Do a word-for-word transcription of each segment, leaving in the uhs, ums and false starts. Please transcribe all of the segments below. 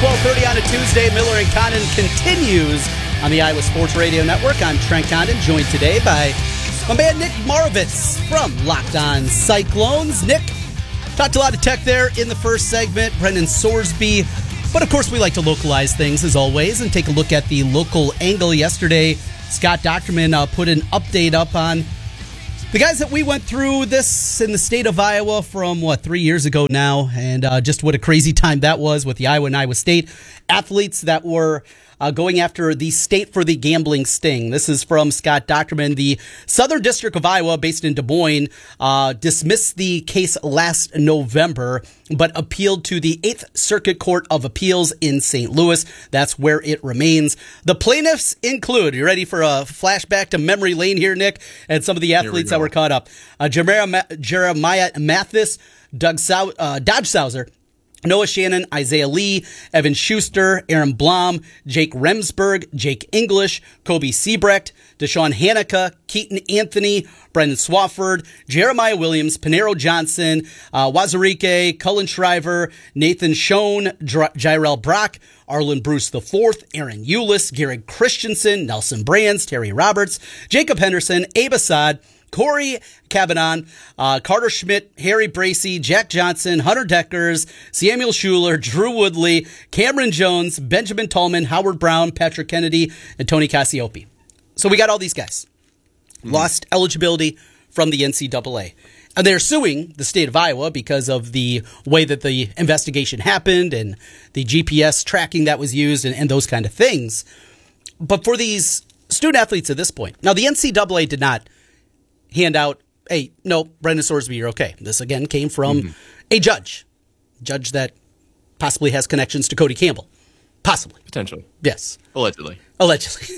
twelve thirty on a Tuesday. Miller and Condon continues on the Iowa Sports Radio Network. I'm Trent Condon, joined today by my man Nick Moravitz from Locked On Cyclones. Nick, talked a lot of tech there in the first segment. Brendan Sorsby. But of course, we like to localize things as always and take a look at the local angle. Yesterday, Scott Dochterman uh, put an update up on the guys that we went through this in the state of Iowa from, what, three years ago now, and uh, just what a crazy time that was with the Iowa and Iowa State athletes that were uh, going after the state for the gambling sting. This is from Scott Dochterman. The Southern District of Iowa, based in Des Moines, uh, dismissed the case last November, but appealed to the Eighth Circuit Court of Appeals in Saint Louis. That's where it remains. The plaintiffs include, you ready for a flashback to memory lane here, Nick, and some of the athletes that were caught up? Uh, Jeremiah, Jeremiah Mathis, Doug Sau- uh, Dodge Sauser, Noah Shannon, Isaiah Lee, Evan Schuster, Aaron Blom, Jake Remsburg, Jake English, Kobe Siebrecht, Deshaun Hanukkah, Keaton Anthony, Brendan Swafford, Jeremiah Williams, Panero Johnson, uh, Wazarike, Cullen Shriver, Nathan Schoen, Dr- Jirel Brock, Arlen Bruce the fourth, Aaron Eulis, Garrett Christensen, Nelson Brands, Terry Roberts, Jacob Henderson, Abe Assad, Corey Cabanon, uh, Carter Schmidt, Harry Bracey, Jack Johnson, Hunter Deckers, Samuel Schuler, Drew Woodley, Cameron Jones, Benjamin Tallman, Howard Brown, Patrick Kennedy, and Tony Cassiope. So we got all these guys. Mm-hmm. Lost eligibility from the N C double A. And they're suing the state of Iowa because of the way that the investigation happened and the G P S tracking that was used and, and those kind of things. But for these student athletes at this point, now the N C double A did not hand out, hey, no, Brendan Sorsby, you're okay. This, again, came from mm-hmm. a judge. Judge that possibly has connections to Cody Campbell. Possibly. Potentially. Yes. Allegedly. Allegedly.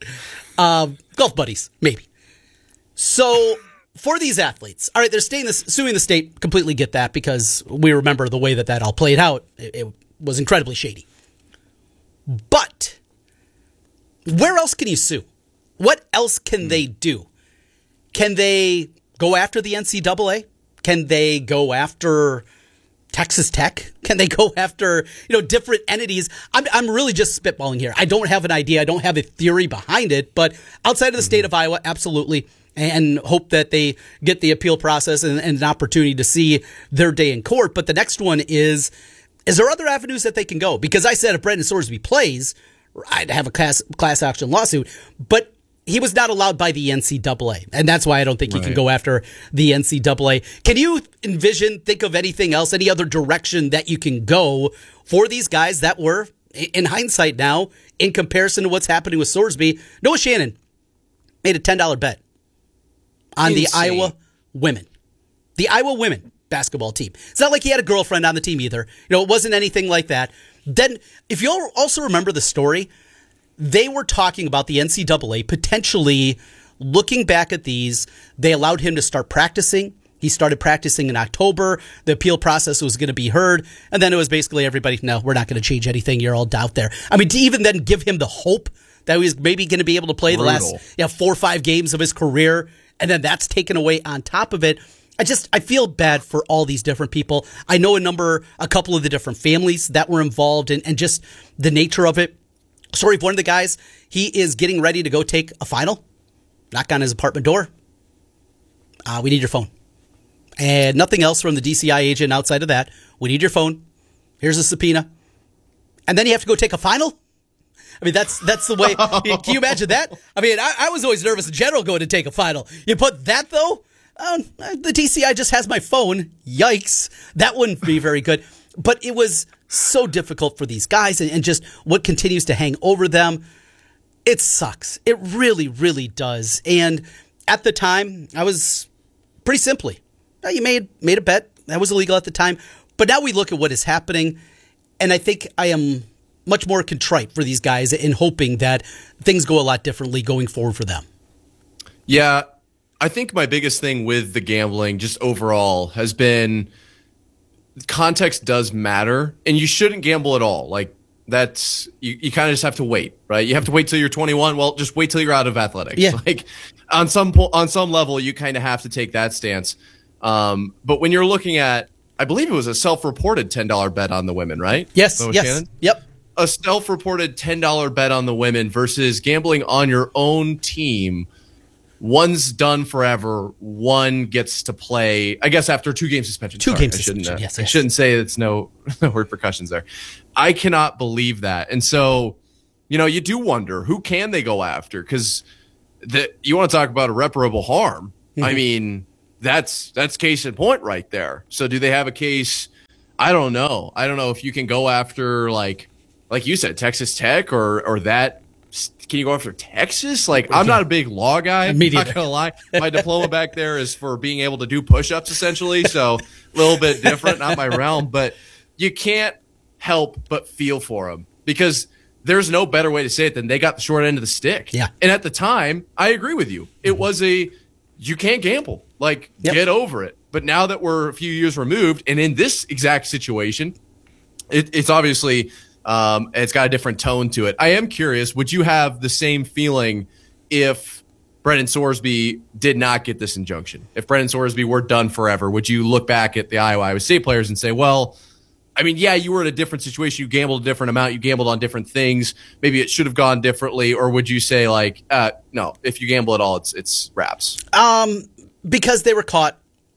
um, golf buddies, maybe. So, for these athletes, all right, they're staying this, suing the state. Completely get that, because we remember the way that that all played out. It, it was incredibly shady. But where else can you sue? What else can mm-hmm. they do? Can they go after the N C double A? Can they go after Texas Tech? Can they go after, you know, different entities? I'm I'm really just spitballing here. I don't have an idea. I don't have a theory behind it. But outside of the mm-hmm. state of Iowa, absolutely. And hope that they get the appeal process and, and an opportunity to see their day in court. But the next one is, is there other avenues that they can go? Because I said if Brendan Sorsby plays, I'd have a class, class action lawsuit. But he was not allowed by the N C double A, and that's why I don't think right. he can go after the N C double A. Can you envision, think of anything else, any other direction that you can go for these guys that were, in hindsight now, in comparison to what's happening with Sorsby? Noah Shannon made a ten dollars bet on Insane. the Iowa women. The Iowa women basketball team. It's not like he had a girlfriend on the team either. You know, it wasn't anything like that. Then, if you also remember the story, they were talking about the N C double A potentially looking back at these. They allowed him to start practicing. He started practicing in October. The appeal process was going to be heard. And then it was basically everybody, no, we're not going to change anything. You're all out there. I mean, to even then give him the hope that he was maybe going to be able to play Brutal. the last you know, four or five games of his career, and then that's taken away on top of it. I just, I feel bad for all these different people. I know a number, a couple of the different families that were involved in, and just the nature of it. Story of one of the guys, he is getting ready to go take a final. Knock on his apartment door. Uh, we need your phone. And nothing else from the D C I agent outside of that. We need your phone. Here's a subpoena. And then you have to go take a final? I mean, that's that's the way. Can you imagine that? I mean, I, I was always nervous in general going to take a final. You put that, though? Um, the D C I just has my phone. Yikes. That wouldn't be very good. But it was so difficult for these guys, and, and just what continues to hang over them. It sucks. It really, really does. And at the time, I was pretty simply, you made made a bet. That was illegal at the time. But now we look at what is happening, and I think I am much more contrite for these guys in hoping that things go a lot differently going forward for them. Yeah, I think my biggest thing with the gambling just overall has been context does matter, and you shouldn't gamble at all. Like, that's, you, you kind of just have to wait, right? You have to wait till you're twenty-one. Well, just wait till you're out of athletics. Yeah. Like, on some po- on some level, you kind of have to take that stance. Um, but when you're looking at, I believe it was a self-reported ten dollars bet on the women, right? Yes, Noah yes, Shannon? yep. a self-reported ten dollar bet on the women versus gambling on your own team. One's done forever. One gets to play, I guess, after two game suspension. Two Sorry, game I suspension. Shouldn't, uh, yes, I yes. shouldn't say it's no, no repercussions there. I cannot believe that. And so, you know, you do wonder who can they go after? Because you want to talk about irreparable harm. Mm-hmm. I mean, that's that's case in point right there. So do they have a case? I don't know. I don't know if you can go after like like you said, Texas Tech or or that. Can you go after Texas? Like, I'm not a big law guy. I'm not gonna lie. My diploma back there is for being able to do push-ups, essentially. So a little bit different, not my realm. But you can't help but feel for them because there's no better way to say it than they got the short end of the stick. Yeah. And at the time, I agree with you. It was a you can't gamble. Like, yep. Get over it. But now that we're a few years removed, and in this exact situation, it, it's obviously. Um, it's got a different tone to it. I am curious, would you have the same feeling if Brendan Sorsby did not get this injunction? If Brendan Sorsby were done forever, would you look back at the Iowa Iowa State players and say, well, I mean, yeah, you were in a different situation. You gambled a different amount. You gambled on different things. Maybe it should have gone differently. Or would you say, like, uh, no, if you gamble at all, it's it's wraps? Um, because they were caught.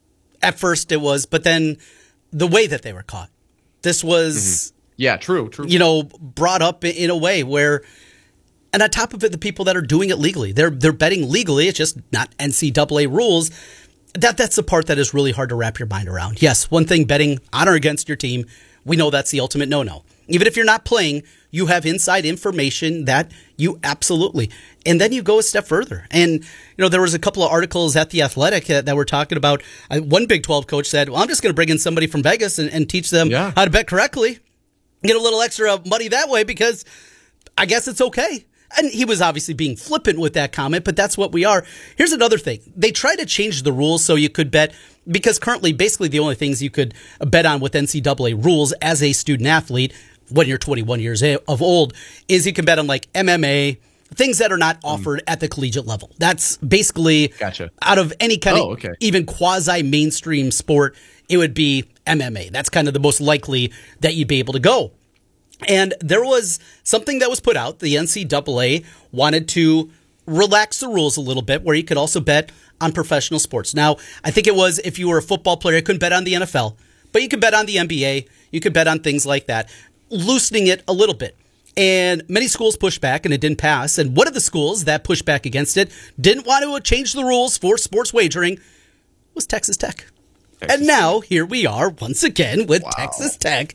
At first it was, but then the way that they were caught. This was... Mm-hmm. Yeah, true, true. You know, brought up in a way where, and on top of it, the people that are doing it legally, they're they're betting legally. It's just not N C double A rules. That that's the part that is really hard to wrap your mind around. Yes, one thing, betting on or against your team, we know that's the ultimate no-no. Even if you're not playing, you have inside information that you absolutely. And then you go a step further. And, you know, there was a couple of articles at The Athletic that, that were talking about, uh, one Big twelve coach said, well, I'm just going to bring in somebody from Vegas and, and teach them yeah. how to bet correctly. Get a little extra money that way because I guess it's okay. And he was obviously being flippant with that comment, but that's what we are. Here's another thing. They try to change the rules so you could bet, because currently basically the only things you could bet on with N C double A rules as a student athlete when you're twenty-one years of old is you can bet on like M M A, things that are not offered mm. at the collegiate level. That's basically gotcha. Out of any kind oh, of okay. even quasi-mainstream sport, it would be M M A. That's kind of the most likely that you'd be able to go. And there was something that was put out. The N C double A wanted to relax the rules a little bit where you could also bet on professional sports. Now, I think it was if you were a football player, you couldn't bet on the N F L, but you could bet on the N B A. You could bet on things like that, loosening it a little bit. And many schools pushed back and it didn't pass. And one of the schools that pushed back against it, didn't want to change the rules for sports wagering, was Texas Tech. Texas and now here we are once again with wow. Texas Tech.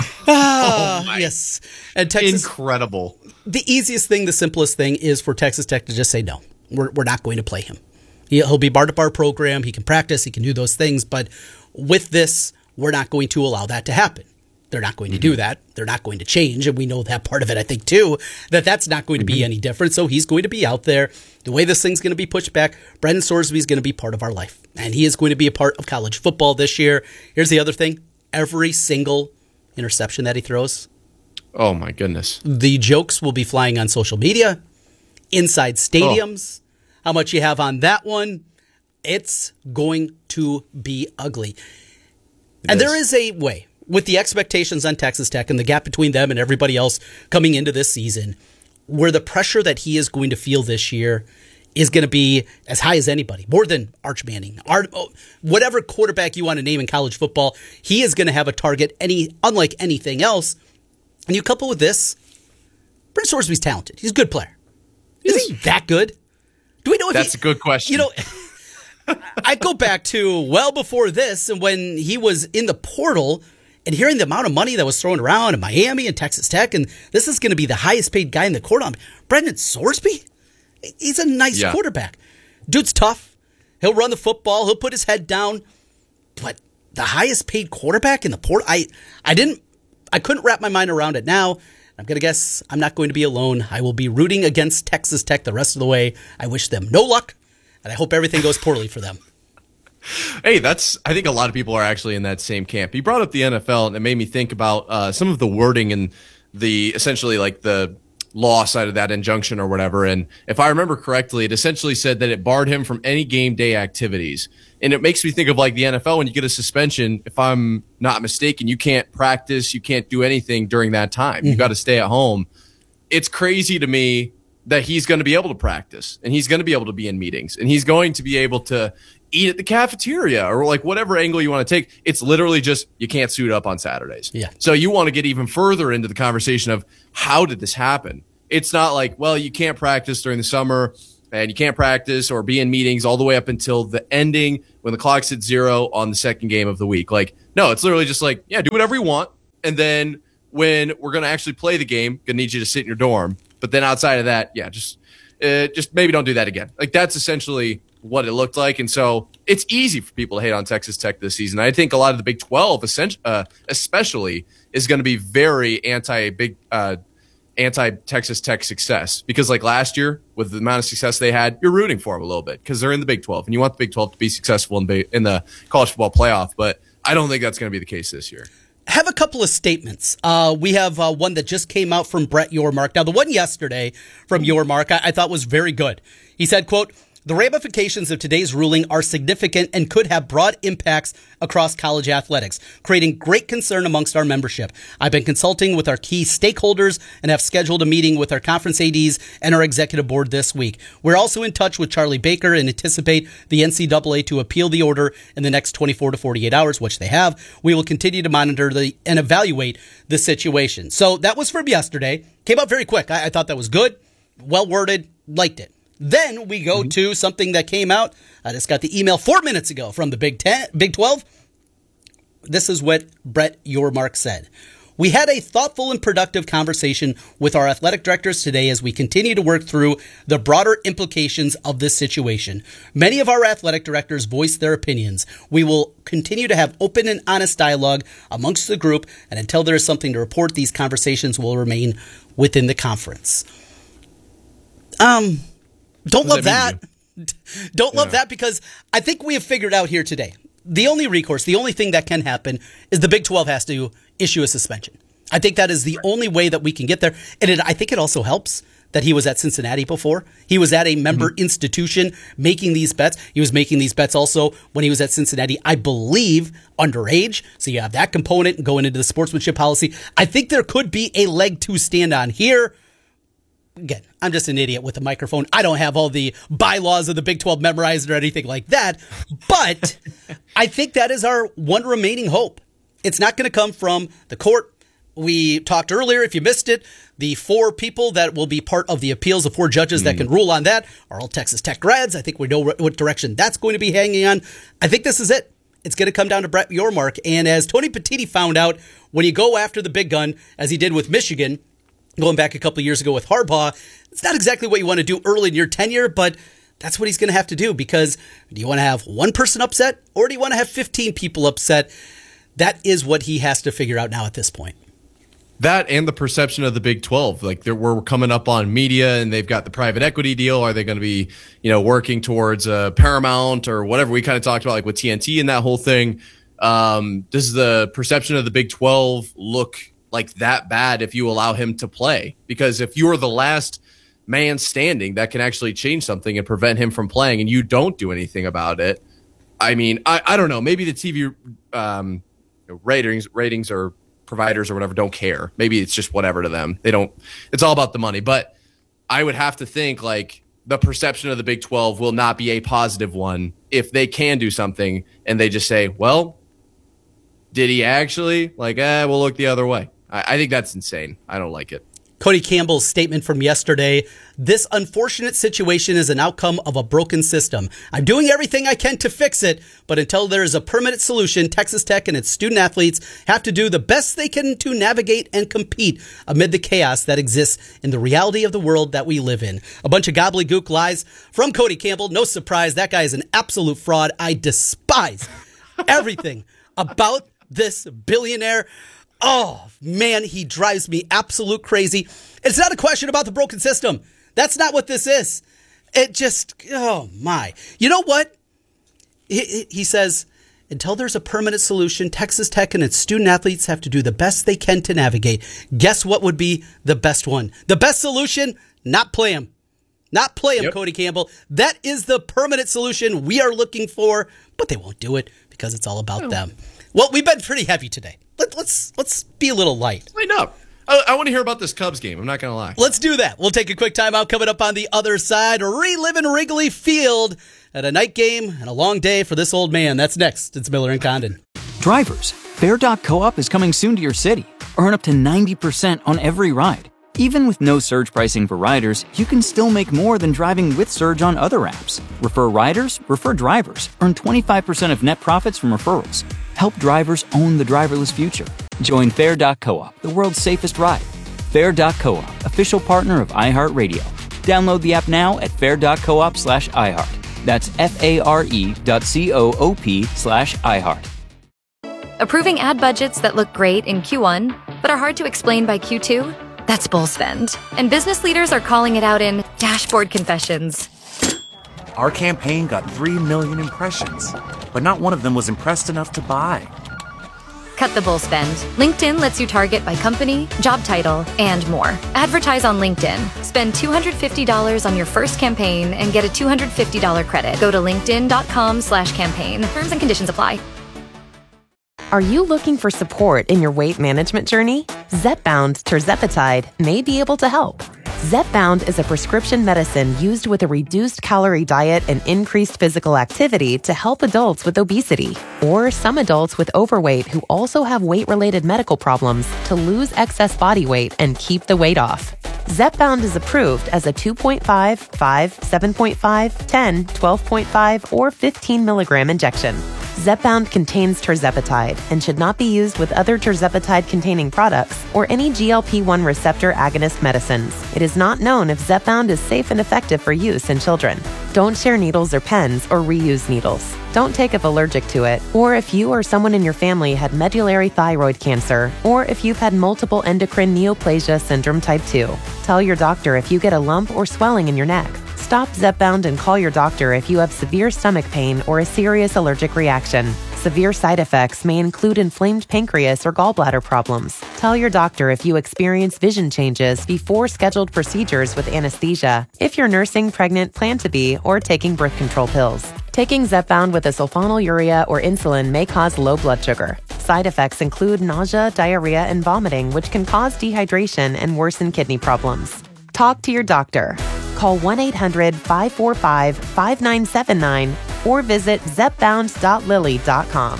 Ah, oh yes. And Texas, incredible. The easiest thing, the simplest thing is for Texas Tech to just say, no, we're, we're not going to play him. He'll be part of our program. He can practice. He can do those things. But with this, we're not going to allow that to happen. They're not going to do that. They're not going to change. And we know that part of it, I think, too, that that's not going to be any different. So he's going to be out there. The way this thing's going to be pushed back, Brendan Sorsby is going to be part of our life. And he is going to be a part of college football this year. Here's the other thing. Every single interception that he throws. Oh, my goodness. The jokes will be flying on social media, inside stadiums, oh. how much you have on that one. It's going to be ugly. It and is. There is a way. With the expectations on Texas Tech and the gap between them and everybody else coming into this season, where the pressure that he is going to feel this year is going to be as high as anybody, more than Arch Manning. Art, whatever quarterback you want to name in college football, he is going to have a target any unlike anything else. And you couple with this, Brent Sorsby's talented. He's a good player. Is he that good? Do we know if That's he, a good question. You know, I go back to well before this and when he was in the portal and hearing the amount of money that was thrown around in Miami and Texas Tech, and this is going to be the highest paid guy in the court on Brendan Sorsby. He's a nice yeah. quarterback. Dude's tough. He'll run the football. He'll put his head down. But the highest paid quarterback in the port, I, I didn't, I couldn't wrap my mind around it. Now, I'm going to guess I'm not going to be alone. I will be rooting against Texas Tech the rest of the way. I wish them no luck, and I hope everything goes poorly for them. Hey, that's. I think a lot of people are actually in that same camp. You brought up the N F L, and it made me think about uh, some of the wording and the essentially like the loss out of that injunction or whatever. And if I remember correctly, it essentially said that it barred him from any game day activities. And it makes me think of like the N F L when you get a suspension. If I'm not mistaken, you can't practice, you can't do anything during that time. Mm-hmm. You got to stay at home. It's crazy to me that he's going to be able to practice and he's going to be able to be in meetings and he's going to be able to eat at the cafeteria or like whatever angle you want to take. It's literally just you can't suit up on Saturdays. Yeah. So you want to get even further into the conversation of how did this happen? It's not like, well, you can't practice during the summer and you can't practice or be in meetings all the way up until the ending when the clock's at zero on the second game of the week. Like, no, it's literally just like, yeah, do whatever you want. And then when we're going to actually play the game, going to need you to sit in your dorm. But then outside of that, yeah, just uh, just maybe don't do that again. Like that's essentially what it looked like. And so it's easy for people to hate on Texas Tech this season. I think a lot of the Big twelve, uh, especially, is going to be very anti-big, uh, anti-Texas Tech success because like last year with the amount of success they had, you're rooting for them a little bit because they're in the Big twelve and you want the Big twelve to be successful in, in the college football playoff. But I don't think that's going to be the case this year. Have a couple of statements. Uh, we have uh, one that just came out from Brett Yormark. Now, the one yesterday from Yormark I, I thought was very good. He said, quote, "The ramifications of today's ruling are significant and could have broad impacts across college athletics, creating great concern amongst our membership. I've been consulting with our key stakeholders and have scheduled a meeting with our conference A Ds and our executive board this week. We're also in touch with Charlie Baker and anticipate the N C double A to appeal the order in the next twenty-four to forty-eight hours, which they have. We will continue to monitor the and evaluate the situation." So that was from yesterday. Came out very quick. I, I thought that was good, well worded, liked it. Then we go mm-hmm. to something that came out. I just got the email four minutes ago from the Big Ten, Big twelve. This is what Brett Yormark said. "We had a thoughtful and productive conversation with our athletic directors today as we continue to work through the broader implications of this situation. Many of our athletic directors voiced their opinions. We will continue to have open and honest dialogue amongst the group, and until there is something to report, these conversations will remain within the conference." Um... Don't love that. that. Don't love yeah. that because I think we have figured out here today, the only recourse, the only thing that can happen is the Big twelve has to issue a suspension. I think that is the only way that we can get there. And it, I think it also helps that he was at Cincinnati before. He was at a member mm-hmm. institution making these bets. He was making these bets also when he was at Cincinnati, I believe, underage. So you have that component going into the sportsmanship policy. I think there could be a leg to stand on here. Again, I'm just an idiot with a microphone. I don't have all the bylaws of the Big twelve memorized or anything like that. But I think that is our one remaining hope. It's not going to come from the court. We talked earlier, if you missed it, the four people that will be part of the appeals, the four judges mm. that can rule on that are all Texas Tech grads. I think we know what direction that's going to be hanging on. I think this is it. It's going to come down to Brett Yormark. And as Tony Petitti found out, when you go after the big gun, as he did with Michigan, going back a couple of years ago with Harbaugh, it's not exactly what you want to do early in your tenure, but that's what he's going to have to do because do you want to have one person upset or do you want to have fifteen people upset? That is what he has to figure out now at this point. That and the perception of the Big twelve. Like we're coming up on media and they've got the private equity deal. Are they going to be, you know, working towards uh, Paramount or whatever we kind of talked about like with T N T and that whole thing? Um, does the perception of the Big twelve look like that bad if you allow him to play? Because if you're the last man standing that can actually change something and prevent him from playing and you don't do anything about it, I mean, I, I don't know. Maybe the T V um, ratings, ratings or providers or whatever don't care. Maybe it's just whatever to them. They don't, it's all about the money. But I would have to think like the perception of the Big twelve will not be a positive one if they can do something and they just say, well, did he actually? Like, eh, we'll look the other way. I, I think that's insane. I don't like it. Cody Campbell's statement from yesterday, "This unfortunate situation is an outcome of a broken system. I'm doing everything I can to fix it, but until there is a permanent solution, Texas Tech and its student athletes have to do the best they can to navigate and compete amid the chaos that exists in the reality of the world that we live in." A bunch of gobbledygook lies from Cody Campbell. No surprise, that guy is an absolute fraud. I despise everything about this billionaire. Oh, man, he drives me absolute crazy. It's not a question about the broken system. That's not what this is. It just, oh, my. You know what? He, he says, Until there's a permanent solution, Texas Tech and its student athletes have to do the best they can to navigate. Guess what would be the best one? The best solution? Not play them. Not play them, yep. Cody Campbell. That is the permanent solution we are looking for, but they won't do it because it's all about oh. them. Well, we've been pretty heavy today. Let, let's let's be a little light. Lighten up. I, I want to hear about this Cubs game. I'm not going to lie. Let's do that. We'll take a quick time out. Coming up on the other side, reliving Wrigley Field at a night game and a long day for this old man. That's next. It's Miller and Condon. Drivers, Fair dot co-op is coming soon to your city. Earn up to ninety percent on every ride. Even with no surge pricing for riders, you can still make more than driving with surge on other apps. Refer riders, refer drivers. Earn twenty-five percent of net profits from referrals. Help drivers own the driverless future. Join Fair dot co-op, the world's safest ride. Fair dot co-op, official partner of iHeartRadio. Download the app now at fair dot coop slash iHeart. That's F-A-R-E dot C-O-O-P slash iHeart. Approving ad budgets that look great in Q one, but are hard to explain by Q two? That's bull spend. And business leaders are calling it out in dashboard confessions. Our campaign got three million impressions, but not one of them was impressed enough to buy. Cut the bull spend. LinkedIn lets you target by company, job title, and more. Advertise on LinkedIn. Spend two hundred fifty dollars on your first campaign and get a two hundred fifty dollars credit. Go to linkedin.com slash campaign. Terms and conditions apply. Are you looking for support in your weight management journey? Zepbound tirzepatide may be able to help. Zepbound is a prescription medicine used with a reduced calorie diet and increased physical activity to help adults with obesity, or some adults with overweight who also have weight-related medical problems to lose excess body weight and keep the weight off. Zepbound is approved as a two point five, five, seven point five, ten, twelve point five, or fifteen milligram injection. Zepbound contains tirzepatide and should not be used with other tirzepatide-containing products or any G L P one receptor agonist medicines. It is not known if Zepbound is safe and effective for use in children. Don't share needles or pens or reuse needles. Don't take if allergic to it, or if you or someone in your family had medullary thyroid cancer, or if you've had multiple endocrine neoplasia syndrome type two. Tell your doctor if you get a lump or swelling in your neck. Stop Zepbound and call your doctor if you have severe stomach pain or a serious allergic reaction. Severe side effects may include inflamed pancreas or gallbladder problems. Tell your doctor if you experience vision changes before scheduled procedures with anesthesia, if you're nursing, pregnant, plan to be, or taking birth control pills. Taking Zepbound with a sulfonylurea or insulin may cause low blood sugar. Side effects include nausea, diarrhea, and vomiting, which can cause dehydration and worsen kidney problems. Talk to your doctor. Call one eight hundred, five four five, five nine seven nine or visit zepbound dot lilly dot com.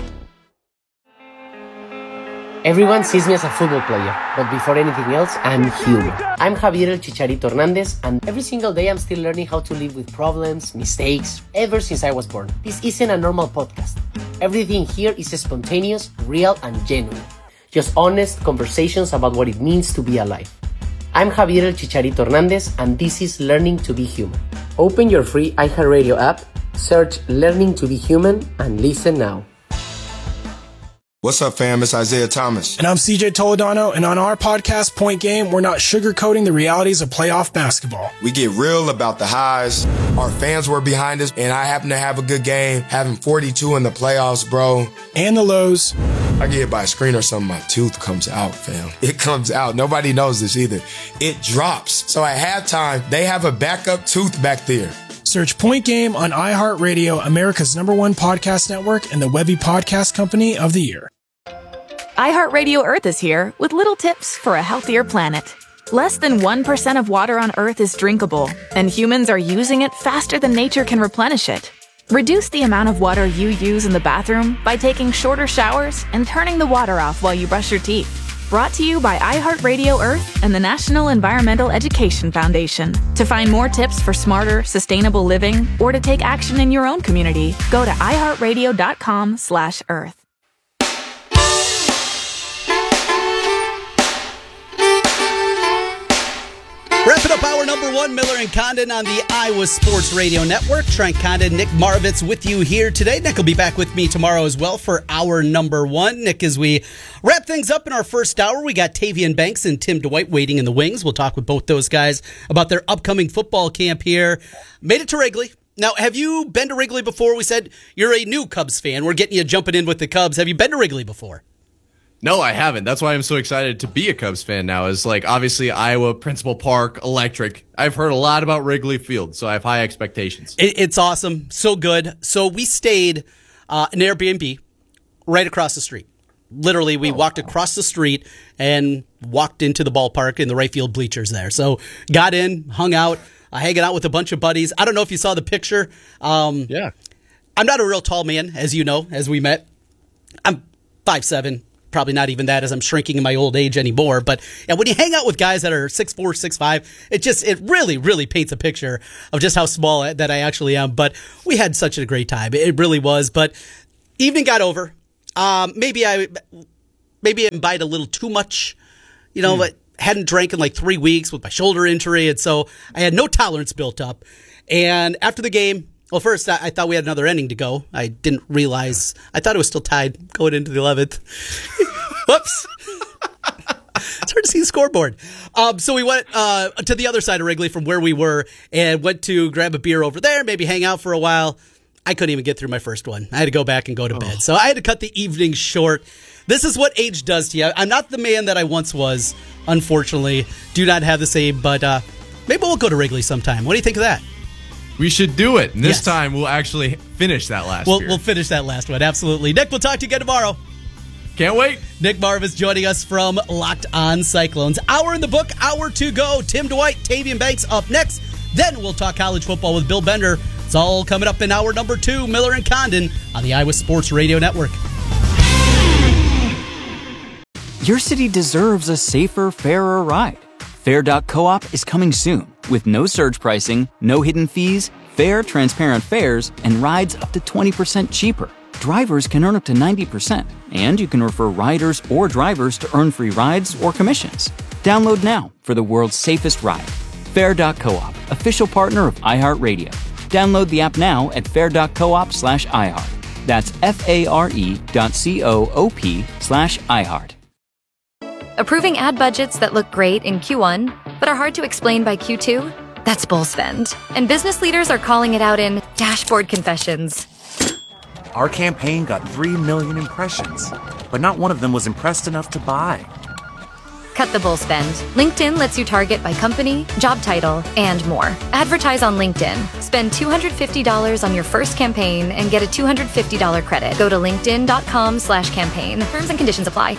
Everyone sees me as a football player, but before anything else, I'm human. I'm Javier El Chicharito Hernandez, and every single day I'm still learning how to live with problems, mistakes, ever since I was born. This isn't a normal podcast. Everything here is spontaneous, real, and genuine. Just honest conversations about what it means to be alive. I'm Javier El Chicharito Hernandez, and this is Learning to be Human. Open your free iHeartRadio app, search Learning to be Human, and listen now. What's up, fam? It's Isaiah Thomas. And I'm C J Toledano, and on our podcast, Point Game, we're not sugarcoating the realities of playoff basketball. We get real about the highs. Our fans were behind us, and I happen to have a good game, having forty-two in the playoffs, bro. And the lows. I get hit by a screen or something, my tooth comes out, fam. It comes out. Nobody knows this either. It drops. So at halftime, they have a backup tooth back there. Search Point Game on iHeartRadio, America's number one podcast network, and the Webby Podcast Company of the Year. iHeartRadio Earth is here with little tips for a healthier planet. Less than one percent of water on Earth is drinkable, and humans are using it faster than nature can replenish it. Reduce the amount of water you use in the bathroom by taking shorter showers and turning the water off while you brush your teeth. Brought to you by iHeartRadio Earth and the National Environmental Education Foundation. To find more tips for smarter, sustainable living, or to take action in your own community, go to iHeartRadio.com slash Earth. Wrapping up hour number one, Miller and Condon on the Iowa Sports Radio Network. Trent Condon, Nick Maravitz with you here today. Nick will be back with me tomorrow as well for hour number one. Nick, as we wrap things up in our first hour, we got Tavian Banks and Tim Dwight waiting in the wings. We'll talk with both those guys about their upcoming football camp here. Made it to Wrigley. Now, have you been to Wrigley before? We said you're a new Cubs fan. We're getting you jumping in with the Cubs. Have you been to Wrigley before? No, I haven't. That's why I'm so excited to be a Cubs fan now. Is like obviously Iowa, Principal Park, electric. I've heard a lot about Wrigley Field, so I have high expectations. It, it's awesome. So good. So we stayed uh, in an Airbnb right across the street. Literally, we oh, walked wow. across the street and walked into the ballpark in the right field bleachers there. So got in, hung out, uh, hanging out with a bunch of buddies. I don't know if you saw the picture. Um, yeah. I'm not a real tall man, as you know, as we met. I'm five seven. Probably not even that as I'm shrinking in my old age anymore. But yeah, when you hang out with guys that are six four, six five, it just, it really, really paints a picture of just how small that I actually am. But we had such a great time. It really was. But evening got over. Um, maybe I, maybe I imbibed a little too much, you know, but hadn't drank in like three weeks with my shoulder injury. And so I had no tolerance built up. And after the game, well, first, I, I thought we had another inning to go. I didn't realize. I thought it was still tied going into the eleventh. Whoops. It's hard to see the scoreboard. Um, so we went uh, to the other side of Wrigley from where we were and went to grab a beer over there, maybe hang out for a while. I couldn't even get through my first one. I had to go back and go to oh. bed. So I had to cut the evening short. This is what age does to you. I'm not the man that I once was, unfortunately. Do not have the same, but uh, maybe we'll go to Wrigley sometime. What do you think of that? We should do it. And this yes. time, we'll actually finish that last we'll, beer. We'll finish that last one, absolutely. Nick, we'll talk to you again tomorrow. Can't wait. Nick Marvis joining us from Locked On Cyclones. Hour in the book, hour to go. Tim Dwight, Tavian Banks up next. Then we'll talk college football with Bill Bender. It's all coming up in hour number two. Miller and Condon on the Iowa Sports Radio Network. Your city deserves a safer, fairer ride. Fair dot coop is coming soon with no surge pricing, no hidden fees, fair, transparent fares, and rides up to twenty percent cheaper. Drivers can earn up to ninety percent, and you can refer riders or drivers to earn free rides or commissions. Download now for the world's safest ride. Fair dot coop, official partner of iHeartRadio. Download the app now at fair dot coop slash iHeart. That's F-A-R-E dot C-O-O-P slash iHeart. Approving ad budgets that look great in Q one, but are hard to explain by Q two? That's bull spend. And business leaders are calling it out in dashboard confessions. Our campaign got three million impressions, but not one of them was impressed enough to buy. Cut the bull spend. LinkedIn lets you target by company, job title, and more. Advertise on LinkedIn. Spend two hundred fifty dollars on your first campaign and get a two hundred fifty dollars credit. Go to linkedin.com slash campaign. Terms and conditions apply.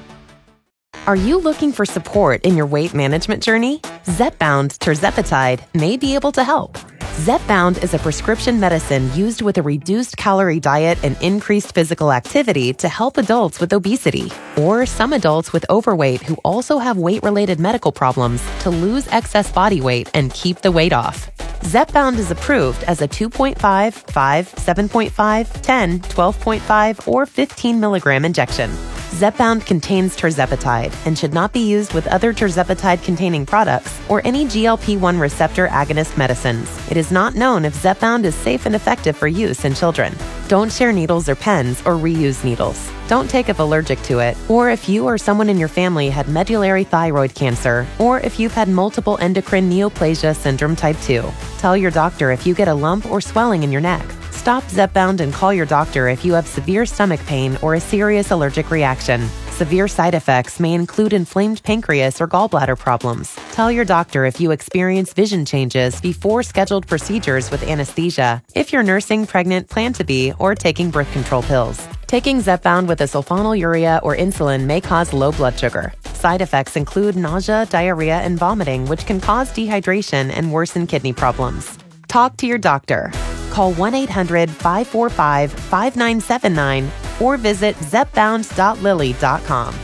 Are you looking for support in your weight management journey? Zepbound tirzepatide may be able to help. Zepbound is a prescription medicine used with a reduced calorie diet and increased physical activity to help adults with obesity or some adults with overweight who also have weight-related medical problems to lose excess body weight and keep the weight off. Zepbound is approved as a two point five, five, seven point five, ten, twelve point five, or fifteen milligram injection. Zepbound contains tirzepatide and should not be used with other tirzepatide-containing products or any G L P one receptor agonist medicines. It is not known if Zepbound is safe and effective for use in children. Don't share needles or pens or reuse needles. Don't take if allergic to it, or if you or someone in your family had medullary thyroid cancer, or if you've had multiple endocrine neoplasia syndrome type two. Tell your doctor if you get a lump or swelling in your neck. Stop Zepbound and call your doctor if you have severe stomach pain or a serious allergic reaction. Severe side effects may include inflamed pancreas or gallbladder problems. Tell your doctor if you experience vision changes before scheduled procedures with anesthesia, if you're nursing, pregnant, plan to be, or taking birth control pills. Taking Zepbound with a sulfonylurea or insulin may cause low blood sugar. Side effects include nausea, diarrhea, and vomiting, which can cause dehydration and worsen kidney problems. Talk to your doctor. Call one eight hundred, five four five, five nine seven nine or visit zepbound dot lilly dot com.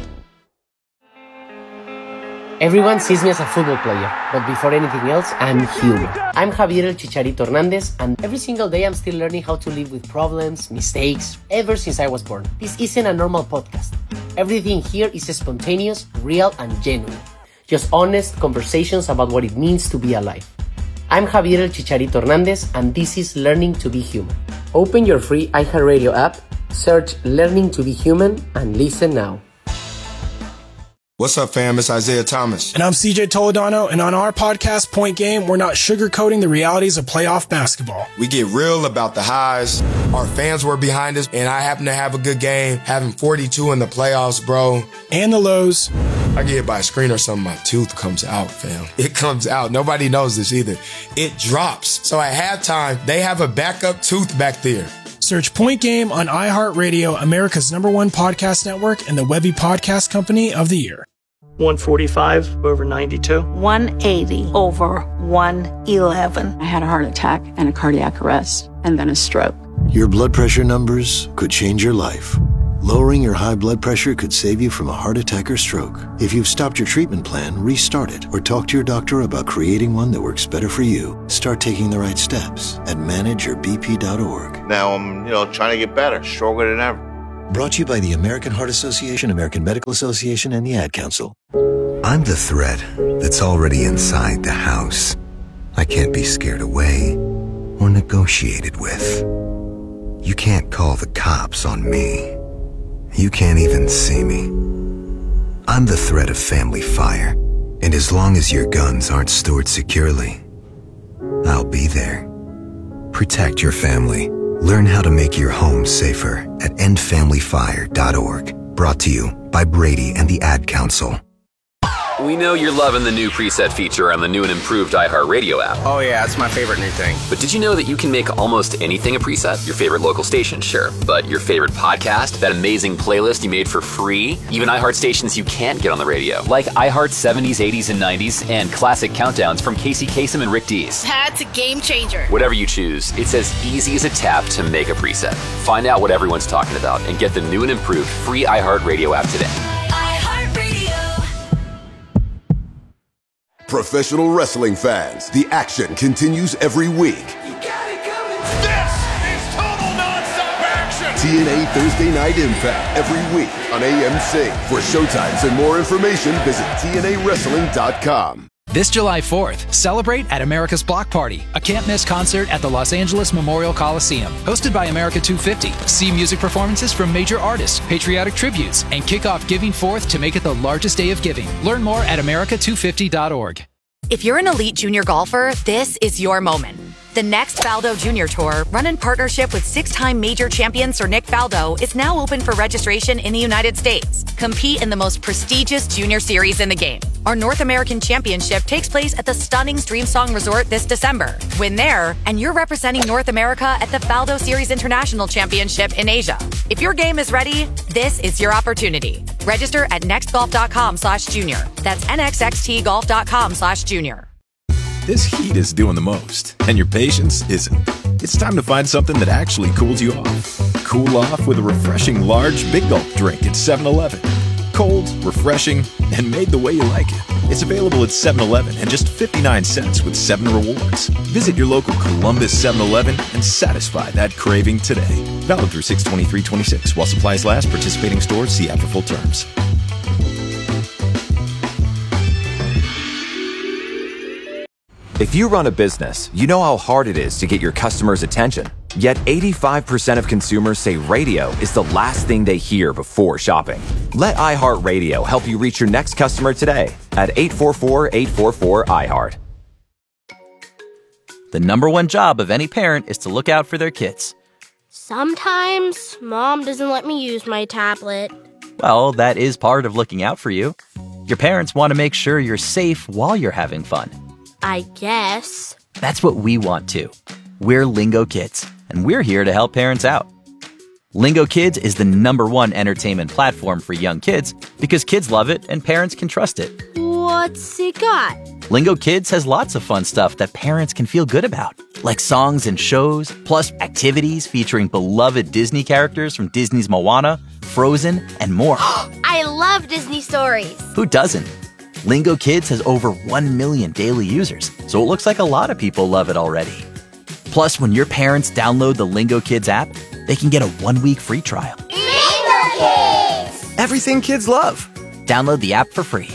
Everyone sees me as a football player, but before anything else, I'm human. I'm Javier El Chicharito Hernandez, and every single day I'm still learning how to live with problems, mistakes, ever since I was born. This isn't a normal podcast. Everything here is spontaneous, real, and genuine. Just honest conversations about what it means to be alive. I'm Javier El Chicharito Hernandez, and this is Learning to be Human. Open your free iHeartRadio app, search Learning to be Human, and listen now. What's up, fam? It's Isaiah Thomas. And I'm C J Toledano, and on our podcast, Point Game, we're not sugarcoating the realities of playoff basketball. We get real about the highs. Our fans were behind us, and I happen to have a good game, having forty-two in the playoffs, bro. And the lows. I get hit by a screen or something, my tooth comes out, fam. It comes out. Nobody knows this either. It drops. So at halftime, they have a backup tooth back there. Search Point Game on iHeartRadio, America's number one podcast network, and the Webby Podcast Company of the Year. one forty-five over ninety-two. one eighty over one eleven. I had a heart attack and a cardiac arrest and then a stroke. Your blood pressure numbers could change your life. Lowering your high blood pressure could save you from a heart attack or stroke. If you've stopped your treatment plan, restart it or talk to your doctor about creating one that works better for you. Start taking the right steps at manage your b p dot org. Now I'm, you know, trying to get better, stronger than ever. Brought to you by the American Heart Association, American Medical Association, and the Ad Council. I'm the threat that's already inside the house. I can't be scared away or negotiated with. You can't call the cops on me. You can't even see me. I'm the threat of family fire, and as long as your guns aren't stored securely, I'll be there. Protect your family. Learn how to make your home safer at end family fire dot org. Brought to you by Brady and the Ad Council. We know you're loving the new preset feature on the new and improved iHeartRadio app. Oh yeah, it's my favorite new thing. But did you know that you can make almost anything a preset? Your favorite local station, sure. But your favorite podcast, that amazing playlist you made for free, even iHeart stations you can't get on the radio, like iHeart seventies, eighties, and nineties, and classic countdowns from Casey Kasem and Rick Dees. That's a game changer. Whatever you choose, it's as easy as a tap to make a preset. Find out what everyone's talking about and get the new and improved free iHeartRadio app today. Professional wrestling fans, the action continues every week. You got it coming. This is total nonstop action. T N A Thursday Night Impact every week on A M C. For showtimes and more information, visit T N A wrestling dot com. This July fourth, celebrate at America's Block Party, a can't-miss concert at the Los Angeles Memorial Coliseum. Hosted by America two fifty, see music performances from major artists, patriotic tributes, and kick off Giving Fourth to make it the largest day of giving. Learn more at America two fifty dot org. If you're an elite junior golfer, this is your moment. The next Faldo Junior Tour, run in partnership with six-time major champion Sir Nick Faldo, is now open for registration in the United States. Compete in the most prestigious junior series in the game. Our North American Championship takes place at the stunning Streamsong Resort this December. Win there, and you're representing North America at the Faldo Series International Championship in Asia. If your game is ready, this is your opportunity. Register at nextgolf.com slash junior. That's nxxtgolf.com slash junior. This heat is doing the most, and your patience isn't. It's time to find something that actually cools you off. Cool off with a refreshing large Big Gulp drink at seven eleven. Cold, refreshing, and made the way you like it. It's available at seven eleven and just fifty-nine cents with seven rewards. Visit your local Columbus seven eleven and satisfy that craving today. Valid through six twenty-three twenty-six. While supplies last, participating stores, see app for full terms. If you run a business, you know how hard it is to get your customers' attention. Yet eighty-five percent of consumers say radio is the last thing they hear before shopping. Let iHeartRadio help you reach your next customer today at eight four four, eight four four, I heart. The number one job of any parent is to look out for their kids. Sometimes Mom doesn't let me use my tablet. Well, that is part of looking out for you. Your parents want to make sure you're safe while you're having fun. I guess. That's what we want too. We're Lingo Kids, and we're here to help parents out. Lingo Kids is the number one entertainment platform for young kids because kids love it and parents can trust it. What's it got? Lingo Kids has lots of fun stuff that parents can feel good about, like songs and shows, plus activities featuring beloved Disney characters from Disney's Moana, Frozen, and more. I love Disney stories. Who doesn't? Lingo Kids has over one million daily users, so it looks like a lot of people love it already. Plus, when your parents download the Lingo Kids app, they can get a one-week free trial. Lingo Kids! Everything kids love. Download the app for free.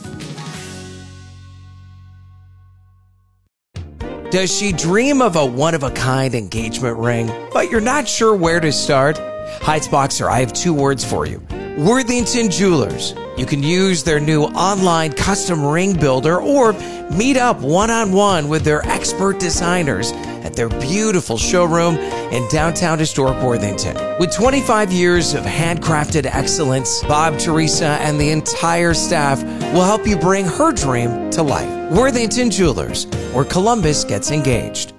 Does she dream of a one-of-a-kind engagement ring, but you're not sure where to start? Heights Boxer, I have two words for you. Worthington Jewelers. You can use their new online custom ring builder or meet up one-on-one with their expert designers at their beautiful showroom in downtown historic Worthington. With twenty-five years of handcrafted excellence, Bob, Teresa, and the entire staff will help you bring her dream to life. Worthington Jewelers, where Columbus gets engaged.